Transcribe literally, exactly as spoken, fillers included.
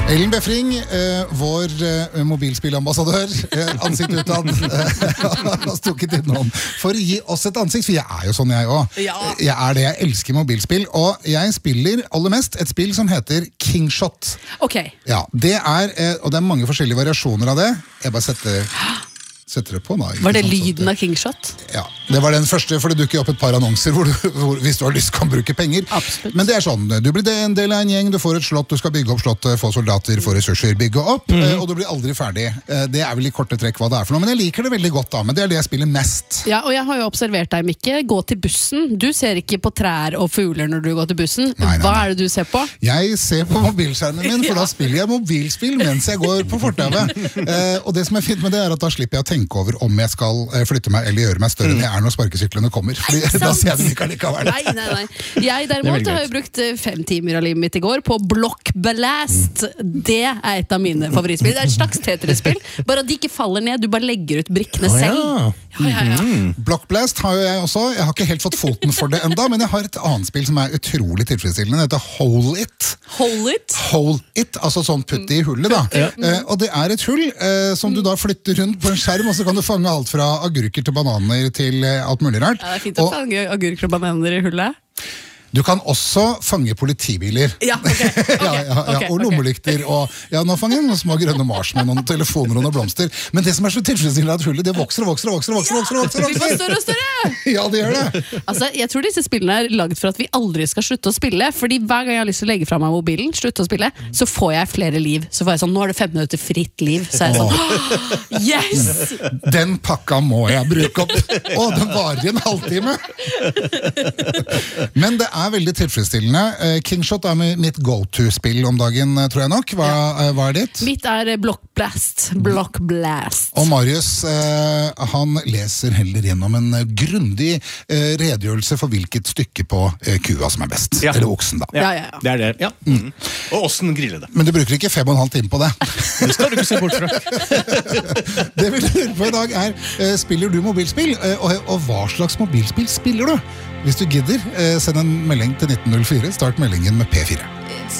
Ellen Befring, eh, vår eh, mobilspillambassadør, eh, ansikt utad, eh, har stukket innom for å gi oss et ansikt, for jeg er jo sånn jeg også. Ja. Jeg er det, jeg elsker mobilspill, og jeg spiller aller mest et spill som heter Kingshot. Ok. Ja, det er, eh, og det er mange forskjellige variasjoner av det. Jeg bare setter... setter det på da. Var det lyden av Kingshot? Ja, det var den første, for det dukker opp et par annonser hvor du, hvor, hvis du har lyst kan bruke penger. Absolutt. Men det er sånn, du blir en del av en gjeng, du får et slott, du skal bygge opp slottet, få soldater, få ressurser, bygge opp, mm-hmm. og du blir aldri ferdig. Det er vel i korte trekk hva det er for noe, men jeg liker det veldig godt da, men det er det jeg spiller mest. Ja, og jeg har jo observert deg, Mikke. Gå til bussen. Du ser ikke på trær og fugler når du går til bussen. Nei, nei, nei. Hva er det du ser på? Jeg ser på mobilskjermen min, for da spiller jeg mobilspill mens jeg går på fortauet. eh, og det som er fint med det er at da slipper jeg å tenke over om jeg skal skal flytte meg eller gjøre meg større enn jeg er når sparkesyklene kommer. Fordi Nei, da ser jeg dem ikke allikevel. Nei, nei, nei. Jeg derimot har jo brukt fem timer av livet mitt i går på Block Blast. Det er et av mine favorittspill. Det er et slags Tetris-spill. Bare at de ikke faller ned, du bare legger ut brikkene selv. Oh, ja. Ja, ja, ja. Mm. Block Blast har jo jeg også. Jeg har ikke helt fått foten for det enda, men jeg har et annet spill som er utrolig tilfredsstillende. Det heter Hole It. Hold it. Hole It, altså sånn putt i hullet da. Ja. Eh, og det er et hull eh, som du da flytter rundt på en skjerm, og så kan du fange alt fra agurker til bananer til eh, alt mulig rart. Ja, det er fint å og, fange agurker og bananer i hullet. Du kan også fange politibiler. Ja, ok. okay. ja, ja, ja, okay, og lommelykter. Og, ja, nå fanger jeg noen små grønne mars med noen telefoner og noen blomster. Men det som er så tilfredsstillende er at hullet det vokser og vokser og vokser. og vokser, og vokser, og vokser, og Vi får vokser. større og større! Ja, det gjør det. Altså, jeg tror disse spillene er laget for at vi aldri skal slutte å spille. Fordi hver gang jeg har lyst til å legge fra meg mobilen, slutte å spille, så får jeg flere liv. Så får jeg sånn, nå er det fem minutter fritt liv. Så er jeg sånn, yes! Den pakka må jeg bruke opp. Å, den varer i en halvtime. Men det er veldig tilfredsstillende. Kingshot er mitt go-to-spill om dagen, tror jeg nok. Hva, ja. hva er ditt? Mitt er Block Blast. Block Blast. Og Marius, eh, han leser heller gjennom en grundig eh, redegjørelse for hvilket stykke på eh, kua som er best. Ja. Eller oksen, da. Ja, ja, ja. Det er det, ja. Mm. Og åssen grille det. Men du bruker ikke fem og en halv time på det. Det skal du ikke se bort fra. Det vi lurer på i dag er, eh, spiller du mobilspill? Eh, og, og hva slags mobilspill spiller du? Hvis du gidder, eh, send en melding til nitten null fire. Start meldingen med P fire.